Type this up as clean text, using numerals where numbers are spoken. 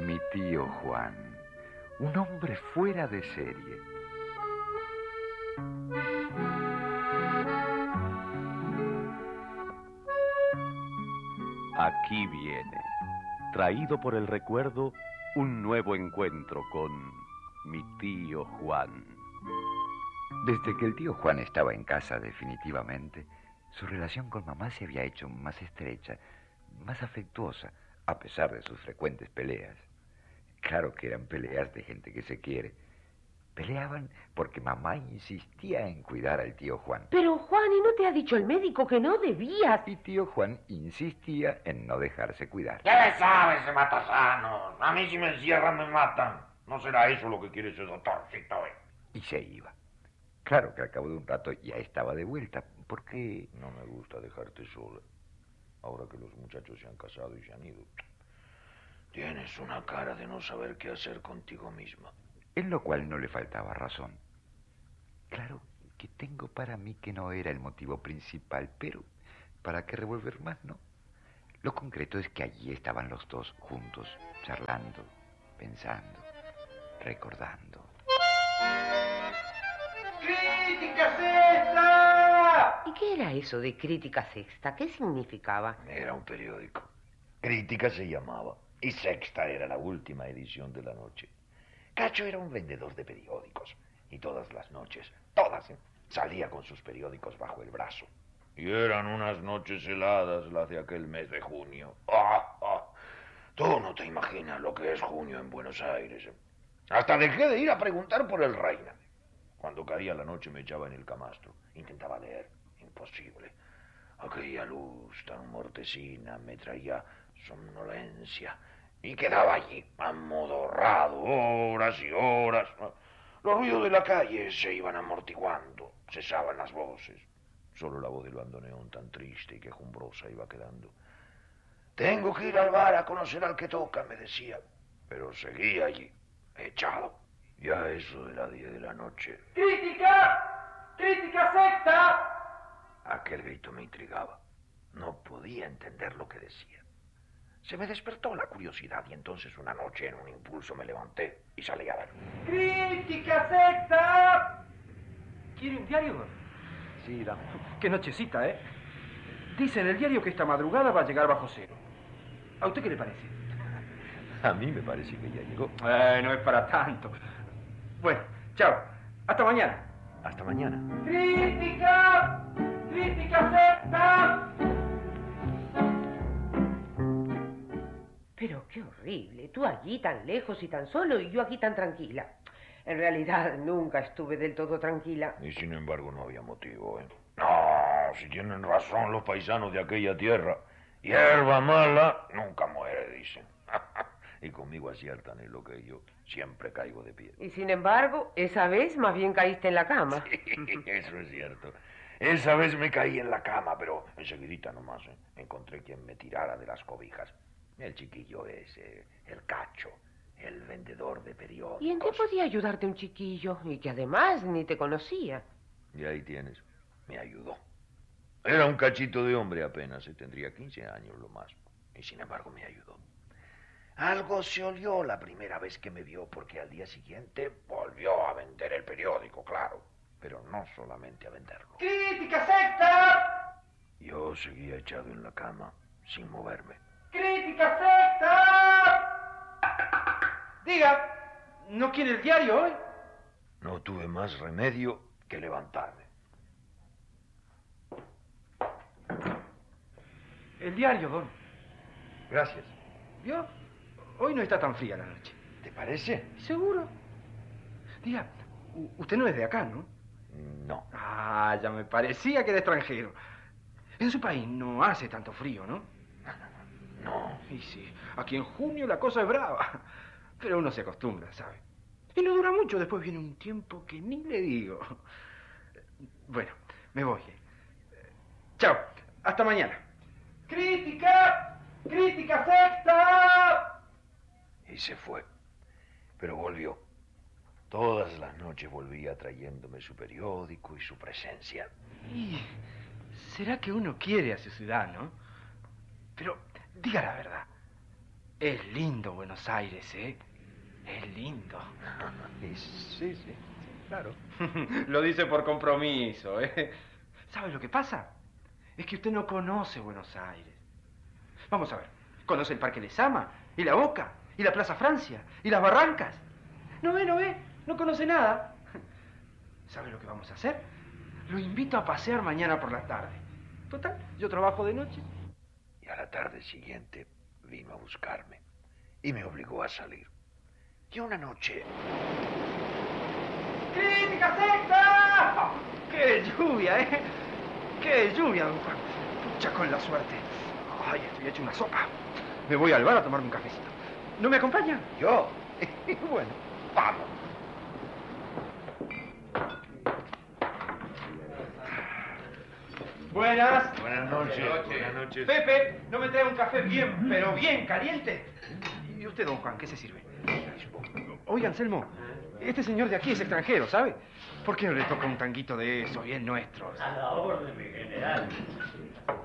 Mi tío Juan, un hombre fuera de serie. Aquí viene, traído por el recuerdo, un nuevo encuentro con mi tío Juan. Desde que el tío Juan estaba en casa definitivamente, su relación con mamá se había hecho más estrecha, más afectuosa, a pesar de sus frecuentes peleas. Claro que eran peleas de gente que se quiere. Peleaban porque mamá insistía en cuidar al tío Juan. Pero, Juan, ¿y no te ha dicho el médico que no debías? Y tío Juan insistía en no dejarse cuidar. ¿Qué sabes, matasanos? A mí si me encierran me matan. ¿No será eso lo que quiere ese doctorcito? Y se iba. Claro que al cabo de un rato ya estaba de vuelta, porque... No me gusta dejarte sola. Ahora que los muchachos se han casado y se han ido. Tienes una cara de no saber qué hacer contigo misma. En lo cual no le faltaba razón. Claro que tengo para mí que no era el motivo principal, pero ¿para qué revolver más, no? Lo concreto es que allí estaban los dos juntos, charlando, pensando, recordando. ¡Crítica Sexta! ¿Y qué era eso de Crítica Sexta? ¿Qué significaba? Era un periódico. Crítica se llamaba. Y Sexta era la última edición de la noche. Cacho era un vendedor de periódicos. Y todas las noches, salía con sus periódicos bajo el brazo. Y eran unas noches heladas las de aquel mes de junio. Tú no te imaginas lo que es junio en Buenos Aires. Hasta dejé de ir a preguntar por el Reina. Cuando caía la noche me echaba en el camastro. Intentaba leer. Imposible. Aquella luz tan mortecina me traía somnolencia. Y quedaba allí, amodorrado, horas y horas. Los ruidos de la calle se iban amortiguando. Cesaban las voces. Solo la voz del bandoneón tan triste y quejumbrosa iba quedando. Tengo que ir al bar a conocer al que toca, me decía. Pero seguía allí, echado. Ya eso de las 10 de la noche. ¡Crítica! ¡Crítica Sexta! Aquel grito me intrigaba. No podía entender lo que decía. Se me despertó la curiosidad y entonces una noche en un impulso me levanté y salí a ver. ¡Crítica Sexta! ¿Quiere un diario? Sí, dame. Qué nochecita, ¿eh? Dice en el diario que esta madrugada va a llegar bajo cero. ¿A usted qué le parece? A mí me parece que ya llegó. No es para tanto. Bueno, chao. Hasta mañana. Hasta mañana. ¡Crítica! ¡Crítica Sexta! Pero qué horrible. Tú allí tan lejos y tan solo y yo aquí tan tranquila. En realidad nunca estuve del todo tranquila. Y sin embargo no había motivo, ¿eh? No, si tienen razón los paisanos de aquella tierra. Hierba mala nunca muere, dicen. Y conmigo aciertan en lo que yo siempre caigo de pie. Y sin embargo, esa vez más bien caíste en la cama. Sí, eso es cierto. Esa vez me caí en la cama, pero enseguidita nomás, ¿eh? Encontré quien me tirara de las cobijas. El chiquillo ese, el Cacho, el vendedor de periódicos. ¿Y en qué podía ayudarte un chiquillo? Y que además ni te conocía. Y ahí tienes, me ayudó. Era un cachito de hombre apenas, tendría 15 años lo más. Y sin embargo me ayudó. Algo se olió la primera vez que me vio, porque al día siguiente volvió a vender el periódico, claro. Pero no solamente a venderlo. ¡Crítica Sexta! Yo seguía echado en la cama, sin moverme. ¡Crítica Sexta! Diga, ¿no quiere el diario hoy? No tuve más remedio que levantarme. El diario, don. Gracias. ¿Vio? Hoy no está tan fría la noche. ¿Te parece? ¿Seguro? Diga, usted no es de acá, ¿no? No. Ah, ya me parecía que era extranjero. En su país no hace tanto frío, ¿no? No. Y sí, aquí en junio la cosa es brava. Pero uno se acostumbra, ¿sabe? Y no dura mucho, después viene un tiempo que ni le digo. Bueno, me voy. Chao, hasta mañana. ¡Crítica! ¡Crítica Sexta! Y se fue. Pero volvió. Todas las noches volvía trayéndome su periódico y su presencia. Y será que uno quiere a su ciudad, ¿no? Pero diga la verdad. Es lindo Buenos Aires, ¿eh? Es lindo. Sí, claro. Lo dice por compromiso, ¿eh? ¿Sabe lo que pasa? Es que usted no conoce Buenos Aires. Vamos a ver. ¿Conoce el Parque Lezama? ¿Y la Boca? ¿Y la Plaza Francia? ¿Y las Barrancas? No ve. No conoce nada. ¿Sabe lo que vamos a hacer? Lo invito a pasear mañana por la tarde. Total, yo trabajo de noche. Y a la tarde siguiente vino a buscarme y me obligó a salir. Y una noche... ¡Crítica secta! ¡Qué lluvia, eh! ¡Qué lluvia, don Juan! Pucha con la suerte. Ay, estoy hecho una sopa. Me voy al bar a tomarme un cafecito. ¿No me acompaña? ¿Yo? Bueno, vamos. Buenas. Buenas noches. Buenas noches. Pepe, ¿no me trae un café bien, pero bien caliente? ¿Y usted, don Juan, qué se sirve? Oiga, Anselmo, este señor de aquí es extranjero, ¿sabe? ¿Por qué no le toca un tanguito de esos bien nuestros? A la orden, mi general.